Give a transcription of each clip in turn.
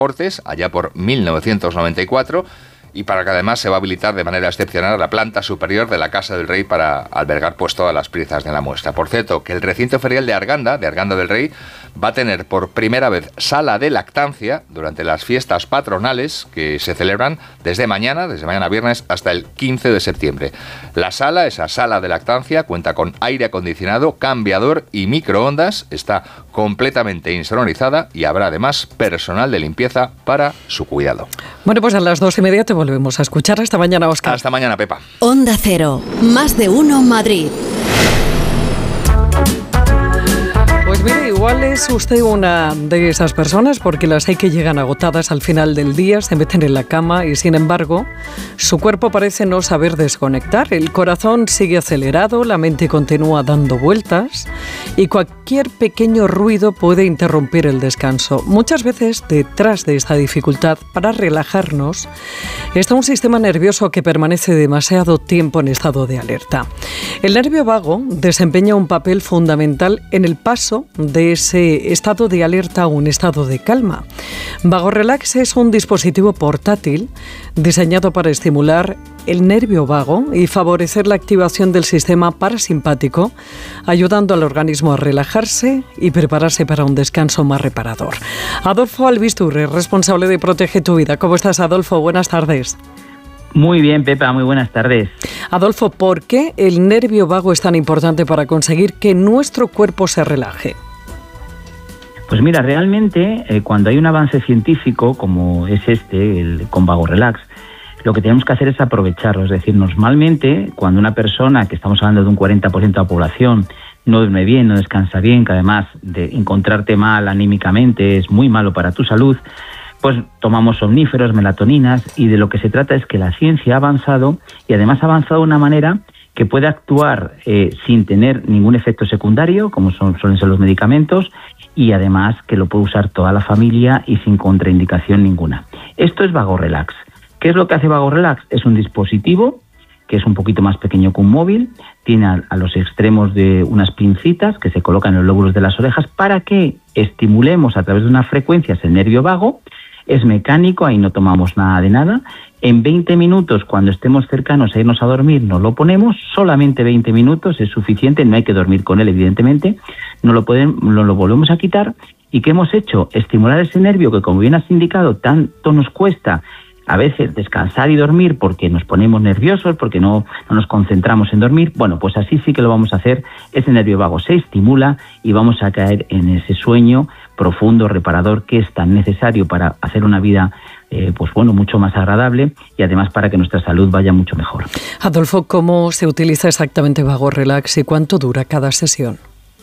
Cortes, allá por 1994, y para que además se va a habilitar de manera excepcional la planta superior de la Casa del Rey para albergar pues todas las piezas de la muestra. Por cierto, que el recinto ferial de Arganda del Rey, va a tener por primera vez sala de lactancia durante las fiestas patronales que se celebran desde mañana viernes hasta el 15 de septiembre. Esa sala de lactancia, cuenta con aire acondicionado, cambiador y microondas, está completamente insonorizada y habrá además personal de limpieza para su cuidado. Bueno, pues a las 2:30 te volvemos a escuchar. Hasta mañana, Óscar. Hasta mañana, Pepa. Onda Cero, más de uno Madrid. Pues mire, igual es usted una de esas personas, porque las hay que llegan agotadas al final del día, se meten en la cama y sin embargo su cuerpo parece no saber desconectar. El corazón sigue acelerado, la mente continúa dando vueltas y cualquier pequeño ruido puede interrumpir el descanso. Muchas veces detrás de esta dificultad para relajarnos está un sistema nervioso que permanece demasiado tiempo en estado de alerta. El nervio vago desempeña un papel fundamental en el paso de ese estado de alerta a un estado de calma. Vago Relax es un dispositivo portátil diseñado para estimular el nervio vago y favorecer la activación del sistema parasimpático, ayudando al organismo a relajarse y prepararse para un descanso más reparador. Adolfo Albistur, responsable de Protege tu Vida. ¿Cómo estás, Adolfo? Buenas tardes. Muy bien, Pepa, muy buenas tardes. Adolfo, ¿por qué el nervio vago es tan importante para conseguir que nuestro cuerpo se relaje? Pues mira, realmente cuando hay un avance científico como es con Vago Relax, lo que tenemos que hacer es aprovecharlo. Es decir, normalmente cuando una persona, que estamos hablando de un 40% de la población, no duerme bien, no descansa bien, que además de encontrarte mal anímicamente es muy malo para tu salud, pues tomamos somníferos, melatoninas, y de lo que se trata es que la ciencia ha avanzado, y además ha avanzado de una manera que puede actuar sin tener ningún efecto secundario, como suelen ser los medicamentos, y además que lo puede usar toda la familia y sin contraindicación ninguna. Esto es Vago Relax. ¿Qué es lo que hace Vago Relax? Es un dispositivo que es un poquito más pequeño que un móvil, tiene a los extremos de unas pincitas que se colocan en los lóbulos de las orejas para que estimulemos a través de unas frecuencias el nervio vago. Es mecánico, ahí no tomamos nada de nada. En 20 minutos, cuando estemos cercanos a irnos a dormir, nos lo ponemos. Solamente 20 minutos es suficiente, no hay que dormir con él, evidentemente. Nos lo volvemos a quitar. ¿Y qué hemos hecho? Estimular ese nervio que, como bien has indicado, tanto nos cuesta a veces descansar y dormir porque nos ponemos nerviosos, porque no nos concentramos en dormir. Bueno, pues así sí que lo vamos a hacer. Ese nervio vago se estimula y vamos a caer en ese sueño profundo, reparador, que es tan necesario para hacer una vida mucho más agradable y además para que nuestra salud vaya mucho mejor. Adolfo, ¿cómo se utiliza exactamente Vago Relax y cuánto dura cada sesión?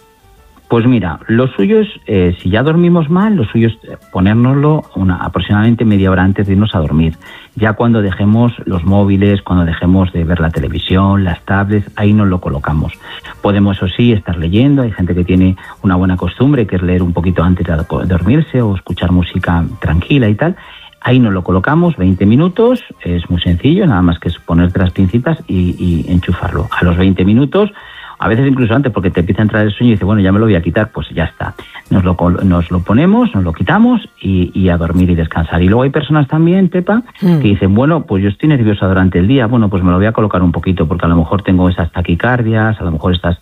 Pues mira, lo suyo es, si ya dormimos mal, lo suyo es ponérnoslo aproximadamente media hora antes de irnos a dormir. Ya cuando dejemos los móviles, cuando dejemos de ver la televisión, las tablets, ahí nos lo colocamos. Podemos, eso sí, estar leyendo. Hay gente que tiene una buena costumbre, que es leer un poquito antes de dormirse o escuchar música tranquila y tal. Ahí nos lo colocamos, 20 minutos, es muy sencillo, nada más que es ponerte las pincitas y enchufarlo. A los 20 minutos, a veces incluso antes, porque te empieza a entrar el sueño y dices, bueno, ya me lo voy a quitar, pues ya está. Nos lo ponemos, nos lo quitamos y a dormir y descansar. Y luego hay personas también, Pepa, que dicen, bueno, pues yo estoy nerviosa durante el día, bueno, pues me lo voy a colocar un poquito, porque a lo mejor tengo esas taquicardias, a lo mejor estás,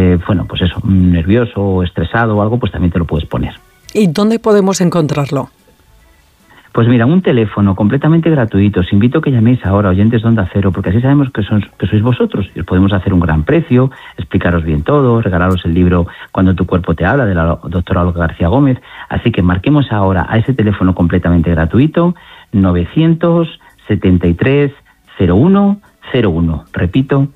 nervioso o estresado o algo, pues también te lo puedes poner. ¿Y dónde podemos encontrarlo? Pues mira, un teléfono completamente gratuito. Os invito a que llaméis ahora, oyentes de Onda Cero, porque así sabemos que sois vosotros y os podemos hacer un gran precio, explicaros bien todo, regalaros el libro Cuando tu cuerpo te habla, de la doctora Olga García Gómez. Así que marquemos ahora a ese teléfono completamente gratuito, 973 01 01. Repito,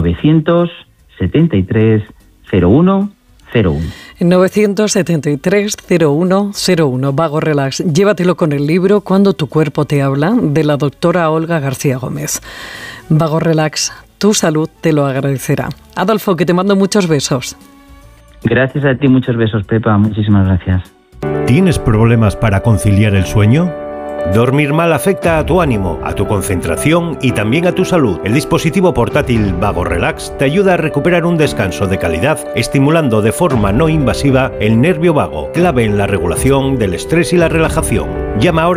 973 01 01. 973 0101. Vago Relax. Llévatelo con el libro Cuando tu cuerpo te habla, de la doctora Olga García Gómez. Vago Relax, tu salud te lo agradecerá. Adolfo, que te mando muchos besos. Gracias a ti, muchos besos, Pepa. Muchísimas gracias. ¿Tienes problemas para conciliar el sueño? Dormir mal afecta a tu ánimo, a tu concentración y también a tu salud. El dispositivo portátil Vago Relax te ayuda a recuperar un descanso de calidad, estimulando de forma no invasiva el nervio vago, clave en la regulación del estrés y la relajación. Llama ahora